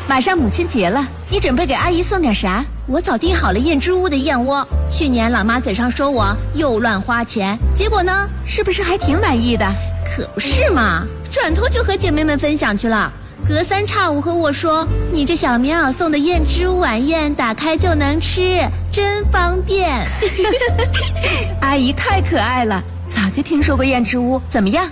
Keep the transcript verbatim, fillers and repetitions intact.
马上母亲节了，你准备给阿姨送点啥？ 我早订好了燕之屋的燕窝。去年老妈嘴上说我又乱花钱，结果呢， 是不是还挺满意的？ 可不是嘛，转头就和姐妹们分享去了。隔三差五和我说，你这小棉袄送的燕之屋晚宴打开就能吃，真方便。 阿姨太可爱了，早就听说过燕之屋，怎么样？